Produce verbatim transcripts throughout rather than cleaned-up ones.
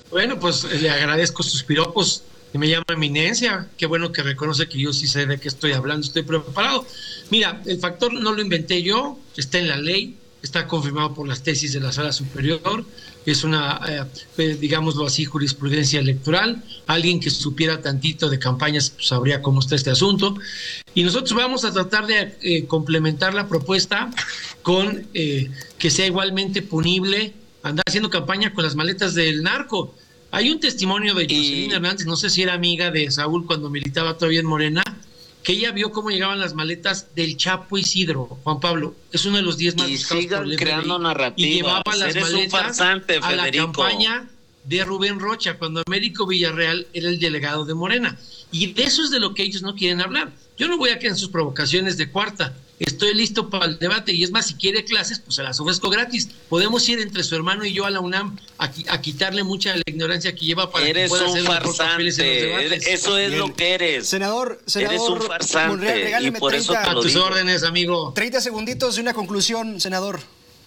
Bueno, pues le agradezco sus piropos y me llama eminencia. Qué bueno que reconoce que yo sí sé de qué estoy hablando, estoy preparado. Mira, el factor no lo inventé yo, está en la ley, está confirmado por las tesis de la Sala Superior, es una, eh, digámoslo así, jurisprudencia electoral. Alguien que supiera tantito de campañas pues, sabría cómo está este asunto. Y nosotros vamos a tratar de eh, complementar la propuesta con eh, que sea igualmente punible andar haciendo campaña con las maletas del narco. Hay un testimonio de Jocelyn y... Hernández, no sé si era amiga de Saúl cuando militaba todavía en Morena, que ella vio cómo llegaban las maletas del Chapo Isidro. Juan Pablo, es uno de los diez más y buscados sigan por el creando narrativas. Y llevaba las Eres maletas un farsante, a la Federico. campaña de Rubén Rocha, cuando Américo Villarreal era el delegado de Morena. Y de eso es de lo que ellos no quieren hablar. Yo no voy a quedar en sus provocaciones de cuarta. Estoy listo para el debate y es más, si quiere clases, pues se las ofrezco gratis. Podemos ir entre su hermano y yo a la UNAM a, a quitarle mucha de la ignorancia que lleva para eres que pueda hacer un farsante. Eso es Bien. lo que eres. Senador, senador eres un farsante Monreal, y por treinta, eso te a lo tus digo. órdenes, amigo. treinta segunditos de una conclusión, senador.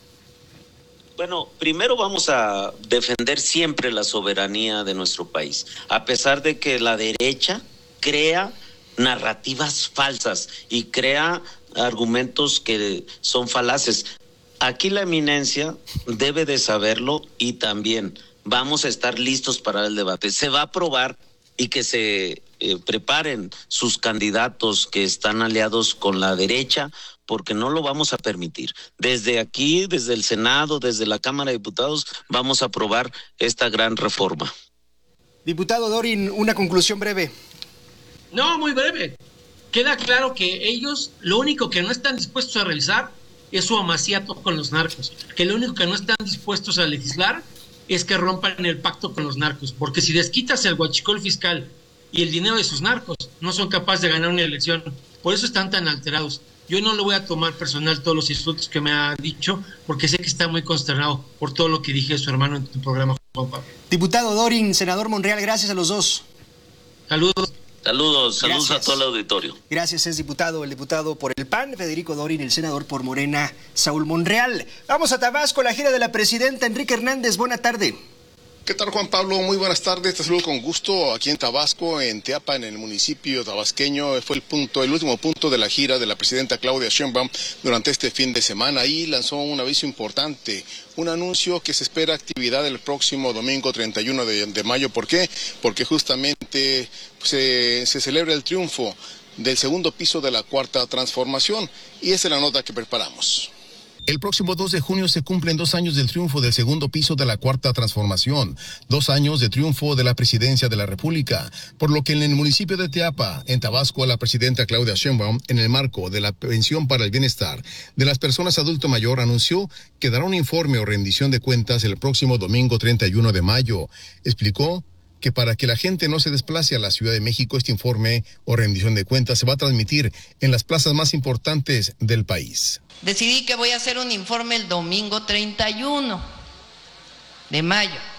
Bueno, primero vamos a defender siempre la soberanía de nuestro país, a pesar de que la derecha crea narrativas falsas y crea argumentos que son falaces. Aquí la eminencia debe de saberlo y también vamos a estar listos para el debate. Se va a aprobar y que se eh, preparen sus candidatos que están aliados con la derecha, porque no lo vamos a permitir. Desde aquí, desde el Senado, desde la Cámara de Diputados, vamos a aprobar esta gran reforma. Diputado Dorin, una conclusión breve. No, muy breve. Queda claro que ellos lo único que no están dispuestos a realizar es su amaciato con los narcos, que lo único que no están dispuestos a legislar es que rompan el pacto con los narcos, porque si desquitas el huachicol fiscal y el dinero de sus narcos, no son capaces de ganar una elección. Por eso están tan alterados. Yo no le voy a tomar personal todos los insultos que me ha dicho, porque sé que está muy consternado por todo lo que dije de su hermano en tu programa, Juan Pablo. Diputado Dorin, senador Monreal, gracias a los dos. Saludos. Saludos, saludos Gracias. a todo el auditorio. Gracias, es diputado, el diputado por el P A N, Federico Dorin, el senador por Morena, Saúl Monreal. Vamos a Tabasco, la gira de la presidenta Enrique Hernández. Buena tarde. ¿Qué tal, Juan Pablo? Muy buenas tardes, te saludo con gusto aquí en Tabasco, en Teapa, en el municipio tabasqueño. Fue el punto, el último punto de la gira de la presidenta Claudia Sheinbaum durante este fin de semana. Ahí lanzó un aviso importante, un anuncio que se espera actividad el próximo domingo treinta y uno de, de mayo. ¿Por qué? Porque justamente se, se celebra el triunfo del segundo piso de la Cuarta Transformación y esa es la nota que preparamos. El próximo dos de junio se cumplen dos años del triunfo del segundo piso de la Cuarta Transformación, dos años de triunfo de la Presidencia de la República, por lo que en el municipio de Teapa, en Tabasco, la presidenta Claudia Sheinbaum, en el marco de la Pensión para el Bienestar de las Personas Adulto Mayor, anunció que dará un informe o rendición de cuentas el próximo domingo treinta y uno de mayo. Explicó que para que la gente no se desplace a la Ciudad de México, este informe o rendición de cuentas se va a transmitir en las plazas más importantes del país. Decidí que voy a hacer un informe el domingo treinta y uno de mayo.